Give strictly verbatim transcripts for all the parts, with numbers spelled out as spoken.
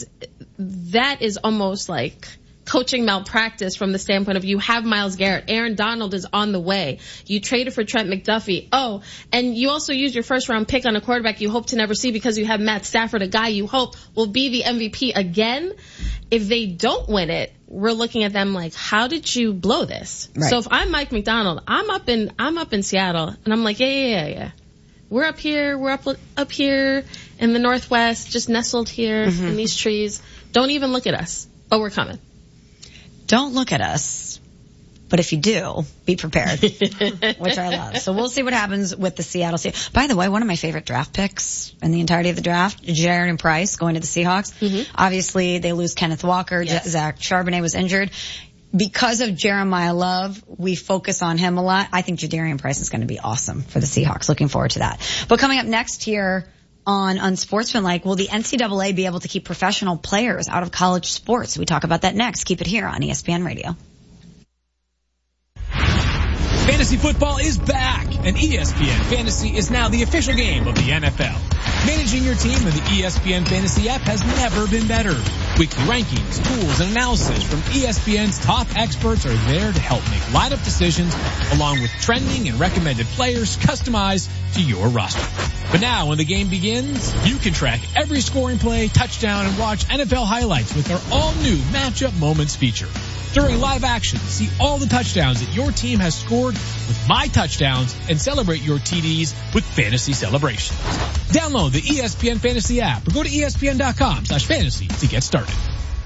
is, that is almost like coaching malpractice from the standpoint of you have Myles Garrett, Aaron Donald is on the way, you traded for Trent McDuffie, oh, and you also used your first round pick on a quarterback you hope to never see because you have Matt Stafford, a guy you hope will be the M V P again. If they don't win it, we're looking at them like, how did you blow this? Right. So if I'm Mike McDonald, I'm up in, I'm up in Seattle, and I'm like, yeah, yeah, yeah, yeah. We're up here, we're up, up here in the Northwest, just nestled here mm-hmm. in these trees. Don't even look at us, but we're coming. Don't look at us, but if you do, be prepared, which I love. So we'll see what happens with the Seattle Seahawks. By the way, one of my favorite draft picks in the entirety of the draft, Jaron Price going to the Seahawks. Mm-hmm. Obviously, they lose Kenneth Walker. Yes. Zach Charbonnet was injured. Because of Jeremiah Love, we focus on him a lot. I think Jadarian Price is going to be awesome for the Seahawks. Looking forward to that. But coming up next here on Unsportsmanlike, will the N C double A be able to keep professional players out of college sports? We talk about that next. Keep it here on E S P N Radio. Fantasy football is back, and E S P N Fantasy is now the official game of the N F L. Managing your team in the E S P N Fantasy app has never been better. Weekly rankings, tools, and analysis from E S P N's top experts are there to help make lineup decisions, along with trending and recommended players customized to your roster. But now, when the game begins, you can track every scoring play, touchdown, and watch N F L highlights with our all-new Matchup Moments feature. During live action, see all the touchdowns that your team has scored with My Touchdowns and celebrate your T Ds with Fantasy Celebrations. Download the E S P N Fantasy app or go to E S P N dot com slash fantasy to get started.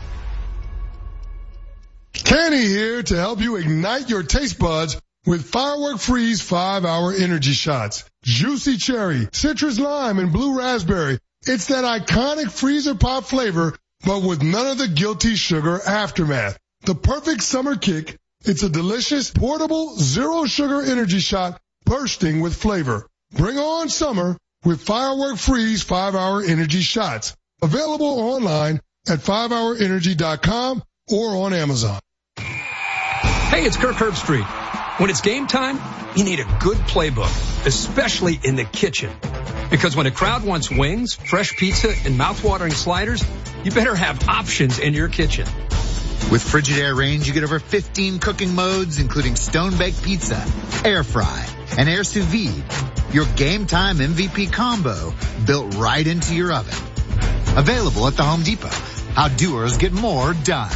Kenny here to help you ignite your taste buds with Firework Freeze five hour energy shots. Juicy cherry, citrus lime, and blue raspberry. It's that iconic freezer pop flavor, but with none of the guilty sugar aftermath. The perfect summer kick. It's a delicious, portable, zero-sugar energy shot bursting with flavor. Bring on summer with Firework Freeze five hour energy shots. Available online at five hour energy dot com or on Amazon. Hey, it's Kirk Herbstreit. When it's game time, you need a good playbook, especially in the kitchen. Because when a crowd wants wings, fresh pizza, and mouth-watering sliders, you better have options in your kitchen. With Frigidaire range, you get over fifteen cooking modes, including stone-baked pizza, air fry, and air sous vide. Your game time M V P combo built right into your oven. Available at the Home Depot. How doers get more done.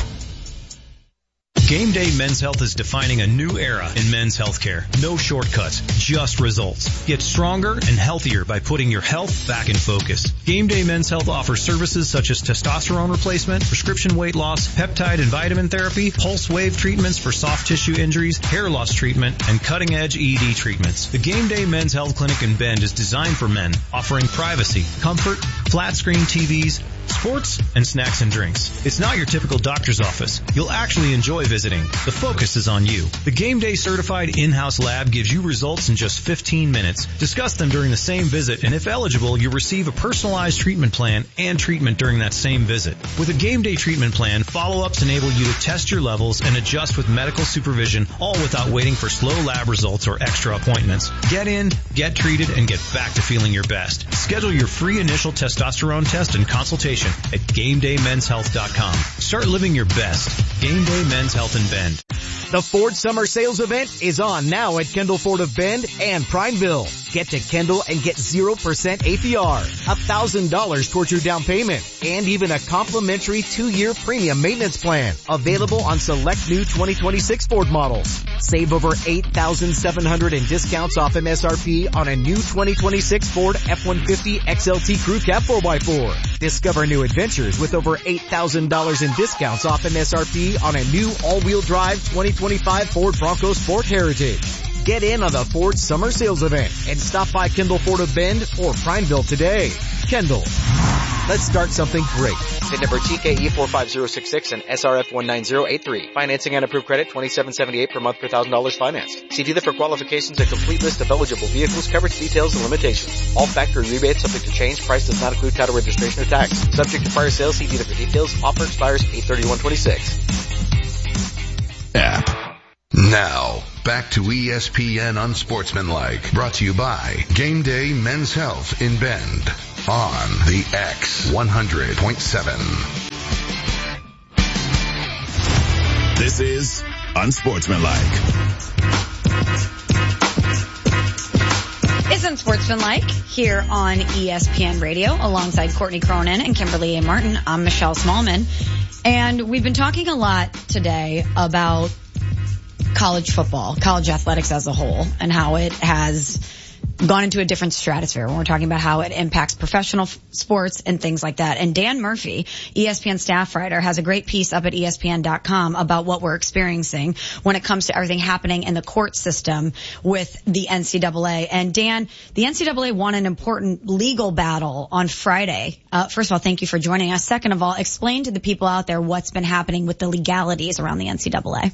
Game Day Men's Health is defining a new era in men's healthcare. No shortcuts, just results. Get stronger and healthier by putting your health back in focus. Game Day Men's Health offers services such as testosterone replacement, prescription weight loss, peptide and vitamin therapy, pulse wave treatments for soft tissue injuries, hair loss treatment, and cutting-edge E E D treatments. The Game Day Men's Health Clinic in Bend is designed for men, offering privacy, comfort, flat-screen T Vs, sports, and snacks and drinks. It's not your typical doctor's office. You'll actually enjoy visiting. The focus is on you. The Game Day certified in-house lab gives you results in just fifteen minutes. Discuss them during the same visit, and if eligible, you'll receive a personalized treatment plan and treatment during that same visit. With a Game Day treatment plan, follow-ups enable you to test your levels and adjust with medical supervision, all without waiting for slow lab results or extra appointments. Get in, get treated, and get back to feeling your best. Schedule your free initial testosterone test and consultation at game day men's health dot com. Start living your best. Game Day Men's Health in Bend. The Ford Summer Sales Event is on now at Kendall Ford of Bend and Prineville. Get to Kendall and get zero percent A P R, one thousand dollars towards your down payment, and even a complimentary two-year premium maintenance plan. Available on select new twenty twenty-six Ford models. Save over eight thousand seven hundred dollars in discounts off M S R P on a new twenty twenty-six Ford F one fifty X L T Crew Cab four by four. Discover new adventures with over eight thousand dollars in discounts off M S R P on a new all-wheel drive twenty twenty-five Ford Bronco Sport Heritage. Get in on the Ford Summer Sales Event and stop by Kendall Ford of Bend or Prineville today. Kendall. Let's start something great. VIN number T K E four five zero six six and S R F one nine zero eight three. Financing and approved credit twenty-seven seventy-eight per month per one thousand dollars financed. See dealer for qualifications and complete list of eligible vehicles, coverage details, and limitations. All factory rebates subject to change. Price does not include title registration or tax. Subject to prior sales. See dealer for details. Offer expires eight thirty-one twenty-six. App. Now, back to E S P N Unsportsmanlike, brought to you by Game Day Men's Health in Bend on the X one hundred point seven. This is Unsportsmanlike. It's Unsportsmanlike here on E S P N Radio alongside Courtney Cronin and Kimberly A. Martin. I'm Michelle Smallman. And we've been talking a lot today about college football, college athletics as a whole, and how it has gone into a different stratosphere when we're talking about how it impacts professional f- sports and things like that. And Dan Murphy, E S P N staff writer, has a great piece up at E S P N dot com about what we're experiencing when it comes to everything happening in the court system with the N C double A. And Dan, the N C double A won an important legal battle on Friday. Uh, first of all, thank you for joining us. Second of all, explain to the people out there what's been happening with the legalities around the N C double A.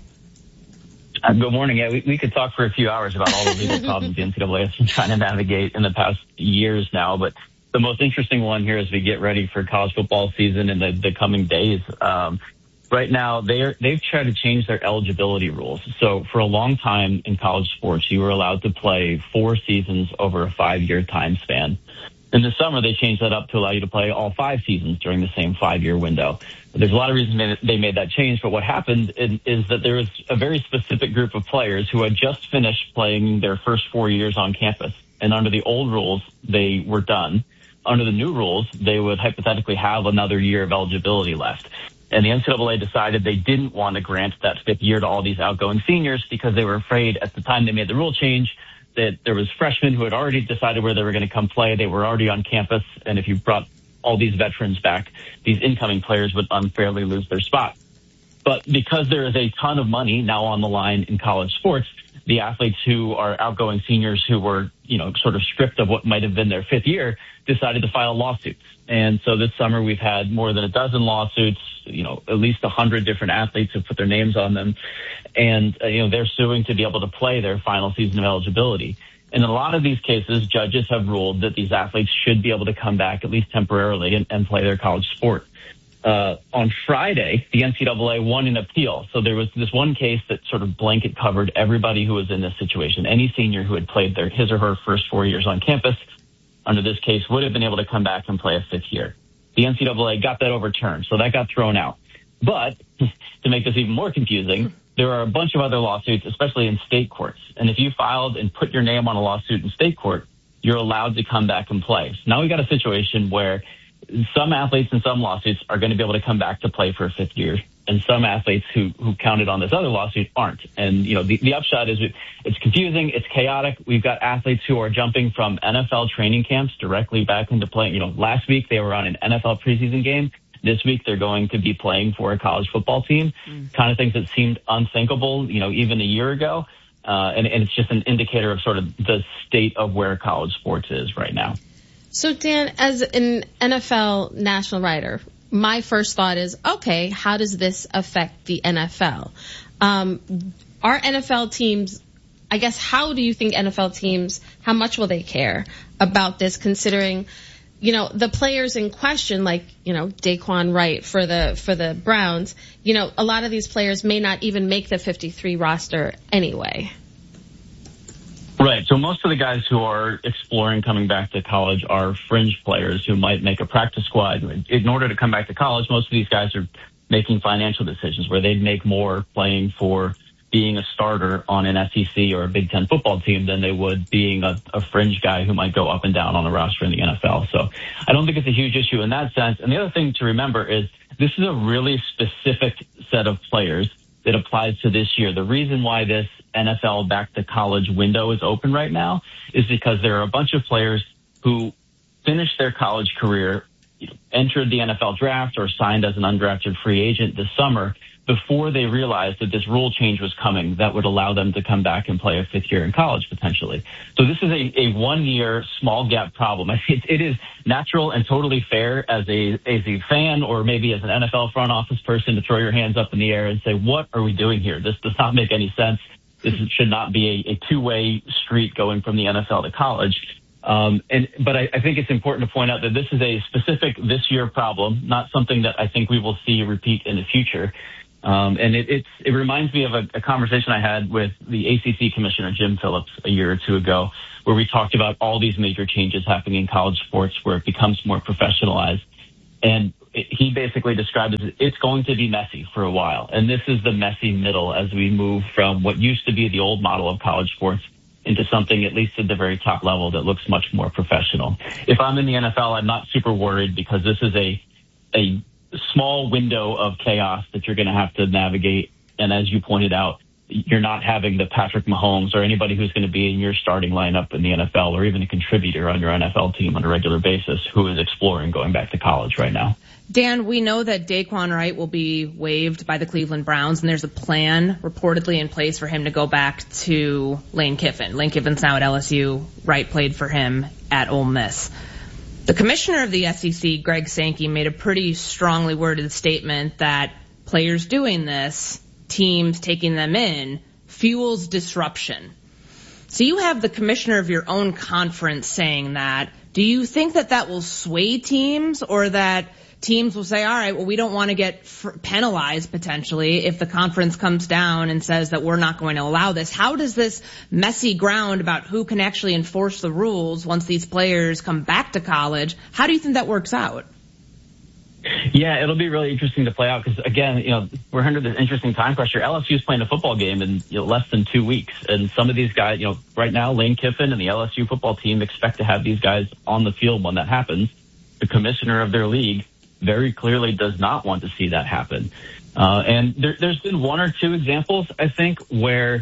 Uh, good morning. Yeah, we, we could talk for a few hours about all the legal problems the N C double A has been trying to navigate in the past years now. But the most interesting one here as we get ready for college football season in the, the coming days. Um, right now, they're, they've tried to change their eligibility rules. So for a long time in college sports, you were allowed to play four seasons over a five-year time span. In the summer, they changed that up to allow you to play all five seasons during the same five-year window. There's a lot of reasons they made that change, but what happened is that there was a very specific group of players who had just finished playing their first four years on campus. And under the old rules, they were done. Under the new rules, they would hypothetically have another year of eligibility left. And the N C double A decided they didn't want to grant that fifth year to all these outgoing seniors because they were afraid at the time they made the rule change that there was freshmen who had already decided where they were going to come play. They were already on campus. And if you brought all these veterans back, these incoming players would unfairly lose their spot. But because there is a ton of money now on the line in college sports, the athletes who are outgoing seniors who were, you know, sort of stripped of what might have been their fifth year decided to file lawsuits. And so this summer we've had more than a dozen lawsuits, you know, at least a hundred different athletes have put their names on them. And, uh, you know, they're suing to be able to play their final season of eligibility. And in a lot of these cases, judges have ruled that these athletes should be able to come back at least temporarily and, and play their college sport. Uh, on Friday, the N C double A won an appeal. So there was this one case that sort of blanket covered everybody who was in this situation. Any senior who had played their, his or her first four years on campus under this case would have been able to come back and play a fifth year. The N C double A got that overturned, so that got thrown out. But to make this even more confusing, there are a bunch of other lawsuits, especially in state courts. And if you filed and put your name on a lawsuit in state court, you're allowed to come back and play. So now we've got a situation where some athletes in some lawsuits are going to be able to come back to play for a fifth year, and some athletes who, who counted on this other lawsuit aren't. And, you know, the, the upshot is it's confusing, it's chaotic. We've got athletes who are jumping from N F L training camps directly back into playing. You know, last week they were on an N F L preseason game. This week they're going to be playing for a college football team, mm. kind of things that seemed unthinkable, you know, even a year ago. Uh, and, and it's just an indicator of sort of the state of where college sports is right now. So, Dan, as an N F L national writer, my first thought is, okay, how does this affect the N F L? Um, our N F L teams, I guess, how do you think N F L teams, how much will they care about this, considering, you know, the players in question, like, you know, Daquan Wright for the, for the Browns, you know, a lot of these players may not even make the fifty-three roster anyway. Right. So most of the guys who are exploring coming back to college are fringe players who might make a practice squad. In order to come back to college, most of these guys are making financial decisions where they'd make more playing for being a starter on an S E C or a Big Ten football team than they would being a, a fringe guy who might go up and down on a roster in the N F L. So I don't think it's a huge issue in that sense. And the other thing to remember is this is a really specific set of players that applies to this year. The reason why this N F L back to college window is open right now is because there are a bunch of players who finished their college career, you know, entered the N F L draft or signed as an undrafted free agent this summer before they realized that this rule change was coming that would allow them to come back and play a fifth year in college potentially. So this is a, a one year small gap problem. It, it is natural and totally fair as a, as a fan or maybe as an N F L front office person to throw your hands up in the air and say, what are we doing here? This does not make any sense. This should not be a, a two-way street going from the N F L to college. Um, and, but I, I think it's important to point out that this is a specific this year problem, not something that I think we will see repeat in the future. Um, and it, it's, it reminds me of a, a conversation I had with the A C C commissioner, Jim Phillips, a year or two ago, where we talked about all these major changes happening in college sports where it becomes more professionalized. And he basically described it as it's going to be messy for a while. And this is the messy middle as we move from what used to be the old model of college sports into something, at least at the very top level, that looks much more professional. If I'm in the N F L, I'm not super worried because this is a a small window of chaos that you're going to have to navigate. And as you pointed out, you're not having the Patrick Mahomes or anybody who's going to be in your starting lineup in the N F L or even a contributor on your N F L team on a regular basis who is exploring going back to college right now. Dan, we know that Daquan Wright will be waived by the Cleveland Browns, and there's a plan reportedly in place for him to go back to Lane Kiffin. Lane Kiffin's now at L S U. Wright played for him at Ole Miss. The commissioner of the S E C, Greg Sankey, made a pretty strongly worded statement that players doing this, teams taking them in, fuels disruption. So you have the commissioner of your own conference saying that. Do you think that that will sway teams, or that teams will say, all right, well, we don't want to get f- penalized potentially if the conference comes down and says that we're not going to allow this? How does this messy ground about who can actually enforce the rules once these players come back to college, how do you think that works out? Yeah, it'll be really interesting to play out because, again, you know, we're under this interesting time pressure. L S U is playing a football game in you know, less than two weeks. And some of these guys, you know, right now, Lane Kiffin and the L S U football team expect to have these guys on the field when that happens. The commissioner of their league very clearly does not want to see that happen. Uh, and there, there's been one or two examples, I think, where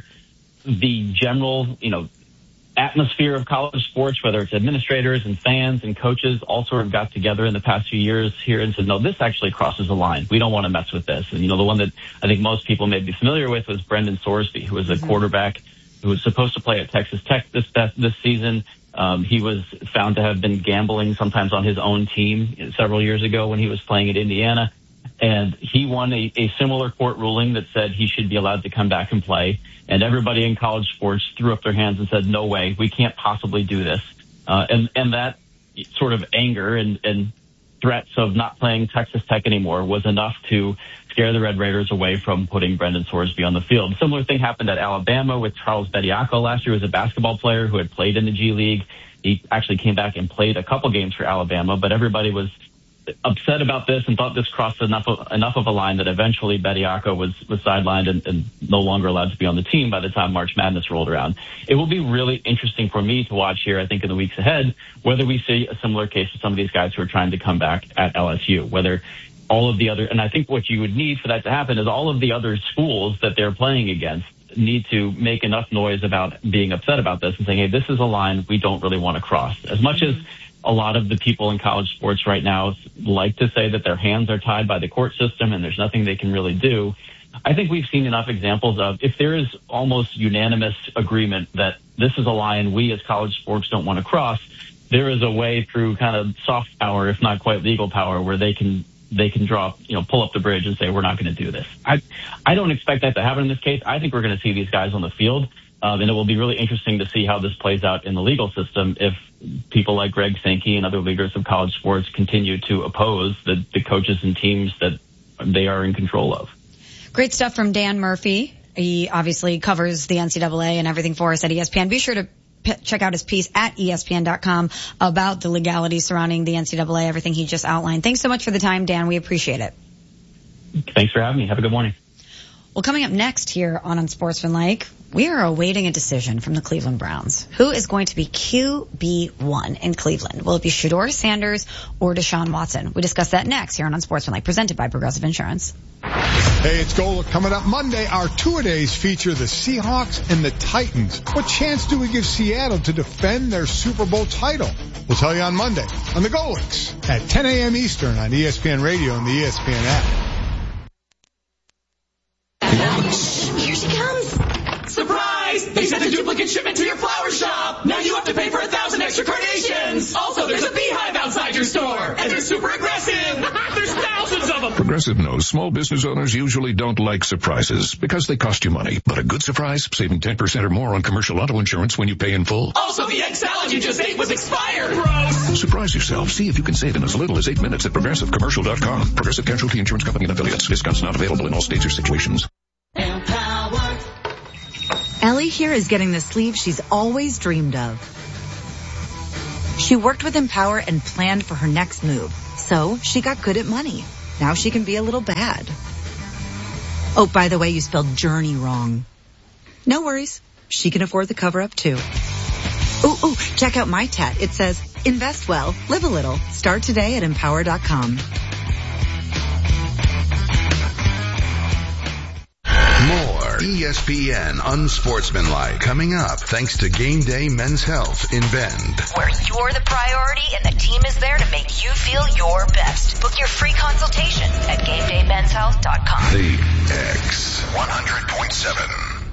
the general, you know, atmosphere of college sports, whether it's administrators and fans and coaches, all sort of got together in the past few years here and said, no, this actually crosses the line. We don't want to mess with this. And, you know, the one that I think most people may be familiar with was Brendan Sorsby, who was a mm-hmm. quarterback who was supposed to play at Texas Tech this, this season. Um, he was found to have been gambling sometimes on his own team several years ago when he was playing at Indiana. And he won a, a similar court ruling that said he should be allowed to come back and play. And everybody in college sports threw up their hands and said, no way, we can't possibly do this. Uh, and, and that sort of anger and, and threats of not playing Texas Tech anymore was enough to scare the Red Raiders away from putting Brendan Sorsby on the field. A similar thing happened at Alabama with Charles Bediako last year. He was a basketball player who had played in the G League. He actually came back and played a couple games for Alabama, but everybody was upset about this and thought this crossed enough of, enough of a line that eventually Bediako was, was sidelined and, and no longer allowed to be on the team by the time March Madness rolled around. It will be really interesting for me to watch here, I think, in the weeks ahead, whether we see a similar case to some of these guys who are trying to come back at L S U, whether all of the other, and I think what you would need for that to happen is all of the other schools that they're playing against need to make enough noise about being upset about this and saying, hey, this is a line we don't really want to cross. As much as a lot of the people in college sports right now like to say that their hands are tied by the court system and there's nothing they can really do, I think we've seen enough examples of if there is almost unanimous agreement that this is a line we as college sports don't want to cross, there is a way through kind of soft power, if not quite legal power, where they can they can draw, you know, pull up the bridge and say, we're not going to do this. I I don't expect that to happen in this case. I think we're going to see these guys on the field. Um, and it will be really interesting to see how this plays out in the legal system if people like Greg Sankey and other leaders of college sports continue to oppose the, the coaches and teams that they are in control of. Great stuff from Dan Murphy. He obviously covers the N C double A and everything for us at E S P N. Be sure to p- check out his piece at E S P N dot com about the legalities surrounding the N C double A, everything he just outlined. Thanks so much for the time, Dan. We appreciate it. Thanks for having me. Have a good morning. Well, coming up next here on Unsportsmanlike, we are awaiting a decision from the Cleveland Browns. Who is going to be Q B one in Cleveland? Will it be Shedeur Sanders or Deshaun Watson? We discuss that next here on Unsportsmanlike, presented by Progressive Insurance. Hey, it's Golic. Coming up Monday, our two-a-days feature the Seahawks and the Titans. What chance do we give Seattle to defend their Super Bowl title? We'll tell you on Monday on the Golics at ten a.m. Eastern on E S P N Radio and the E S P N app. Here she comes. Surprise! They sent a duplicate shipment to your flower shop. Now you have to pay for a thousand extra carnations. Also, there's a beehive outside your store. And they're super aggressive. There's thousands of them. Progressive knows small business owners usually don't like surprises because they cost you money. But a good surprise, saving ten percent or more on commercial auto insurance when you pay in full. Also, the egg salad you just ate was expired. Gross. Surprise yourself. See if you can save in as little as eight minutes at progressive commercial dot com. Progressive Casualty Insurance Company and affiliates. Discounts not available in all states or situations. Ellie here is getting the sleeve she's always dreamed of. She worked with Empower and planned for her next move, So she got good at money. Now she can be a little bad. Oh, by the way, you spelled journey wrong. No worries. She can afford the cover-up too. Ooh, ooh, check out my tat. It says, invest well, live a little. Start today at empower dot com. More E S P N Unsportsmanlike coming up thanks to Game Day Men's Health in Bend. Where you're the priority and the team is there to make you feel your best. Book your free consultation at game day men's health dot com. The X one hundred point seven.